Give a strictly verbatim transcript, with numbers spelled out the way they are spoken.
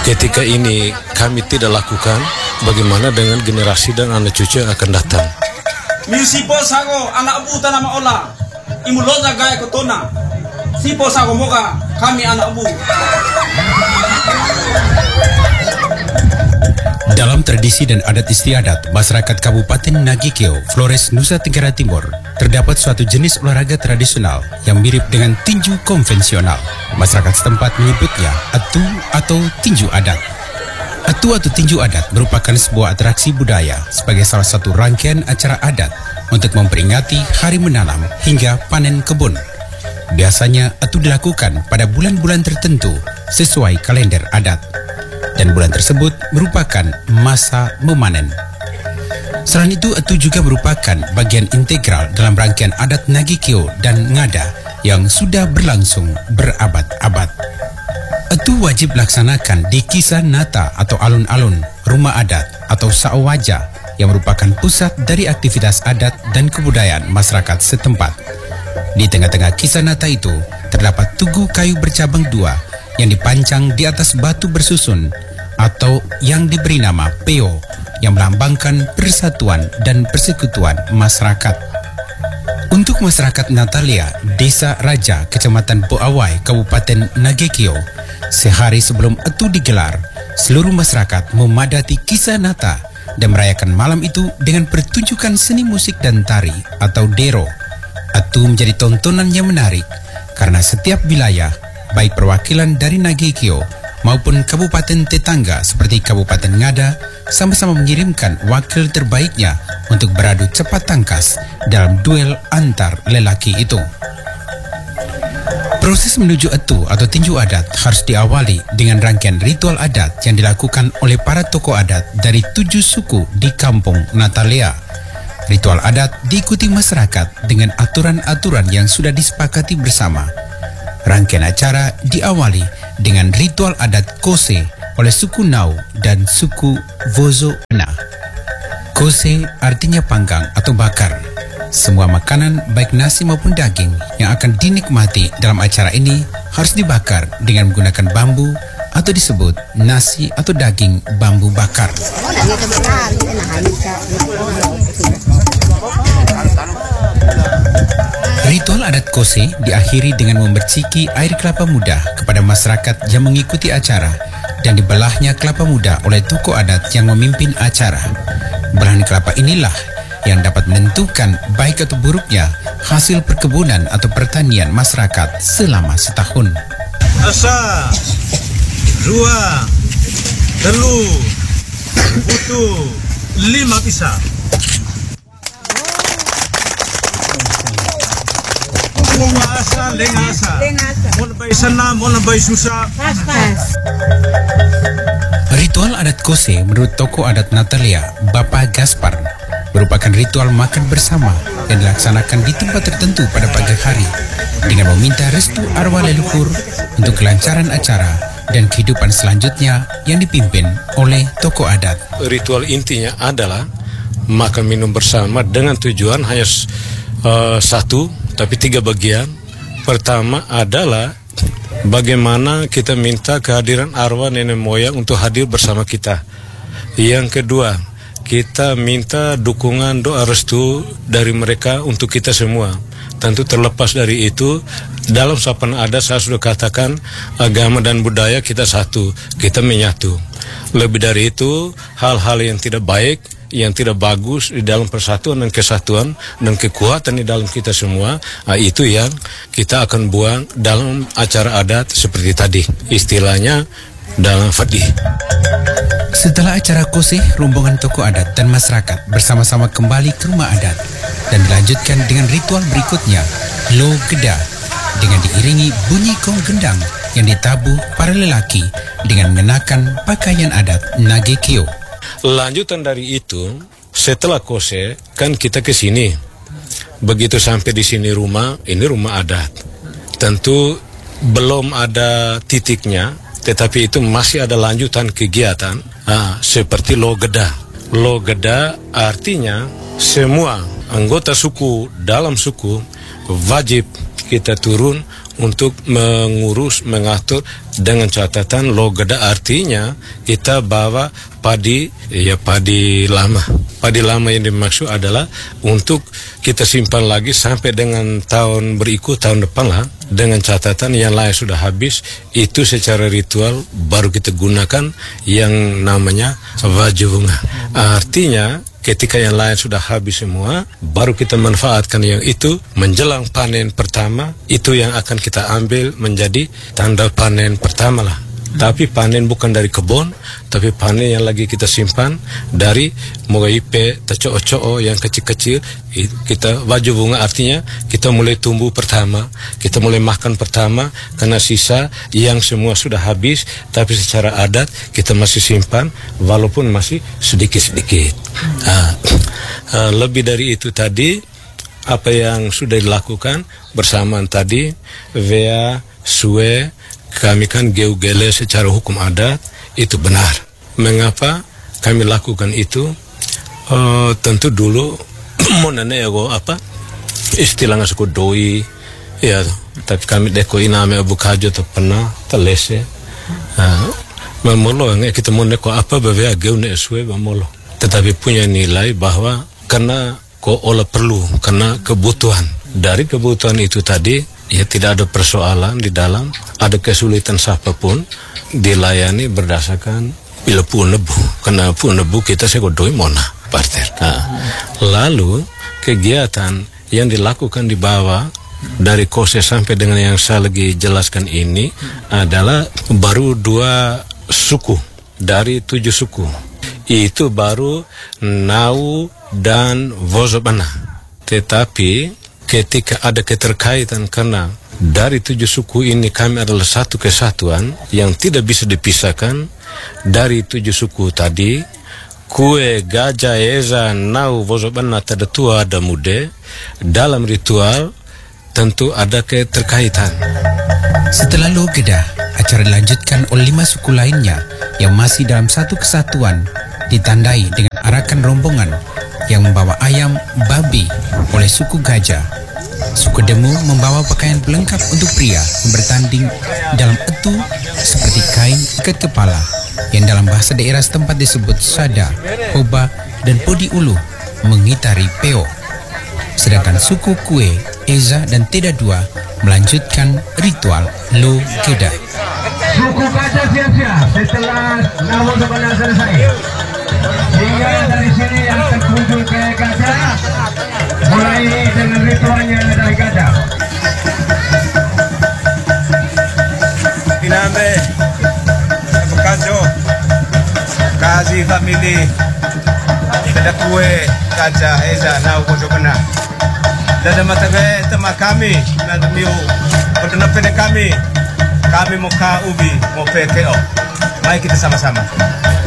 ketika ini kami tidak lakukan, bagaimana dengan generasi dan anak cucu yang akan datang? Misipo sago anak bu tanah maola, imuloza gaya kotona. Sipo sago moga kami anak bu. Dalam tradisi dan adat istiadat masyarakat Kabupaten Nagikeo, Flores, Nusa Tenggara Timur, terdapat suatu jenis olahraga tradisional yang mirip dengan tinju konvensional. Masyarakat setempat menyebutnya atu atau tinju adat. Atu atau tinju adat merupakan sebuah atraksi budaya sebagai salah satu rangkaian acara adat untuk memperingati hari menanam hingga panen kebun. Biasanya atu dilakukan pada bulan-bulan tertentu sesuai kalender adat. Dan bulan tersebut merupakan masa memanen. Selain itu, atu juga merupakan bagian integral dalam rangkaian adat Nagikeo dan Ngada yang sudah berlangsung berabad-abad. Atu wajib dilaksanakan di Kisah Nata atau alun-alun, rumah adat atau Saowaja yang merupakan pusat dari aktivitas adat dan kebudayaan masyarakat setempat. Di tengah-tengah Kisah Nata itu terdapat tugu kayu bercabang dua yang dipancang di atas batu bersusun atau yang diberi nama peo yang melambangkan persatuan dan persekutuan masyarakat. Untuk masyarakat Natalia, Desa Raja, Kecamatan Boawai, Kabupaten Nagikeo, sehari sebelum atu digelar, seluruh masyarakat memadati Kisah Nata dan merayakan malam itu dengan pertunjukan seni musik dan tari atau dero. Atu menjadi tontonan yang menarik karena setiap wilayah, baik perwakilan dari Nagikeo maupun kabupaten tetangga seperti Kabupaten Ngada, sama-sama mengirimkan wakil terbaiknya untuk beradu cepat tangkas dalam duel antar lelaki itu. Proses menuju atu atau tinju adat harus diawali dengan rangkaian ritual adat yang dilakukan oleh para tokoh adat dari tujuh suku di kampung Natalia. Ritual adat diikuti masyarakat dengan aturan-aturan yang sudah disepakati bersama. Rangkaian acara diawali dengan ritual adat Kose oleh suku Nau dan suku Vozona. Kose artinya panggang atau bakar. Semua makanan baik nasi maupun daging yang akan dinikmati dalam acara ini harus dibakar dengan menggunakan bambu atau disebut nasi atau daging bambu bakar. Ritual adat Kose diakhiri dengan memerciki air kelapa muda kepada masyarakat yang mengikuti acara dan dibelahnya kelapa muda oleh tokoh adat yang memimpin acara. Belahan kelapa inilah yang dapat menentukan baik atau buruknya hasil perkebunan atau pertanian masyarakat selama setahun. Asa, dua, telu, butu, lima pisah. Asa, lengasa. Mau lebih sana, mau lebih susah. Ritual adat Kose menurut tokoh adat Natalia, Bapak Gaspar, merupakan ritual makan bersama yang dilaksanakan di tempat tertentu pada pagi hari dengan meminta restu arwah leluhur untuk kelancaran acara dan kehidupan selanjutnya yang dipimpin oleh tokoh adat. Ritual intinya adalah makan minum bersama dengan tujuan hanya uh, satu, tapi tiga bagian. Pertama adalah bagaimana kita minta kehadiran arwah nenek moyang untuk hadir bersama kita. Yang kedua, kita minta dukungan doa restu dari mereka untuk kita semua. Tentu terlepas dari itu, dalam sapaan adat saya sudah katakan agama dan budaya kita satu, kita menyatu. Lebih dari itu, hal-hal yang tidak baik, yang tidak bagus di dalam persatuan dan kesatuan dan kekuatan di dalam kita semua, nah itu yang kita akan buang dalam acara adat seperti tadi, istilahnya dalam fadih. Setelah acara Kose, rombongan tokoh adat dan masyarakat bersama-sama kembali ke rumah adat dan dilanjutkan dengan ritual berikutnya, Lo Geda, dengan diiringi bunyi gong gendang yang ditabuh para lelaki dengan mengenakan pakaian adat Nagikeo. Lanjutan dari itu, setelah Kose kan kita ke sini. Begitu sampai di sini rumah, ini rumah adat. Tentu belum ada titiknya, tetapi itu masih ada lanjutan kegiatan, nah, seperti Lo Geda. Lo Geda artinya semua anggota suku dalam suku wajib kita turun untuk mengurus, mengatur dengan catatan logada, artinya kita bawa padi, ya padi lama. Padi lama yang dimaksud adalah untuk kita simpan lagi sampai dengan tahun berikut, tahun depan lah, dengan catatan yang lain sudah habis, itu secara ritual baru kita gunakan yang namanya baju bunga. Artinya ketika yang lain sudah habis semua, baru kita manfaatkan yang itu menjelang panen pertama, itu yang akan kita ambil menjadi tanda panen pertama lah. Tapi panen bukan dari kebun, tapi panen yang lagi kita simpan dari moipe, teco-co yang kecil-kecil. Kita baju bunga artinya kita mulai tumbuh pertama, kita mulai makan pertama, karena sisa yang semua sudah habis, tapi secara adat kita masih simpan walaupun masih sedikit-sedikit. Nah, lebih dari itu tadi apa yang sudah dilakukan bersamaan tadi, vea sue, kami kan geugele secara hukum adat itu benar. Mengapa kami lakukan itu? Uh, tentu dulu mau nenego apa istilahnya suku doi, ya. Tapi kami deko iname abu kajo tu pernah telese. Uh, Memolo yang kita mau neko apa bavea geune eswe memolo. Tetapi punya nilai bahwa karena ko olah perlu, karena kebutuhan. Dari kebutuhan itu tadi, ya tidak ada persoalan di dalam, ada kesulitan siapapun dilayani berdasarkan bila pun nebu, karena pun nebu kita segodoi mona parter. Nah, lalu kegiatan yang dilakukan di bawah dari kose sampai dengan yang saya lagi jelaskan ini adalah baru dua suku dari tujuh suku. Itu baru Nau dan Vozobana. Tetapi ketika ada keterkaitan karena dari tujuh suku ini kami adalah satu kesatuan yang tidak bisa dipisahkan dari tujuh suku tadi, Kue, Gajah, Eza, Nau, Vozobana, Tadatua, ada Mude, dalam ritual tentu ada keterkaitan. Setelah Logeda, acara dilanjutkan oleh lima suku lainnya yang masih dalam satu kesatuan, ditandai dengan arakan rombongan yang membawa ayam, babi oleh suku Gajah. Suku Demu membawa pakaian pelengkap untuk pria yang bertanding dalam etu seperti kain ikat kepala yang dalam bahasa daerah setempat disebut sada, hoba, dan podi ulu mengitari peo. Sedangkan suku Kue, Eza, dan Teda Dua melanjutkan ritual Logeda. Suku Gajah siap-siap setelah Nau sebenarnya selesai. Hingga dari sini yang terkunjung ke Gajah, mulai dengan ritualnya dari Gajah. Iname, Kajo, Kazi family, Teda Kue, Gajah, Eza, Nau, Vozobana. Dada matabe tema kami, na dumiu, pada pene kami, kami mau ka ubi, mau pekeo. Mari kita sama-sama.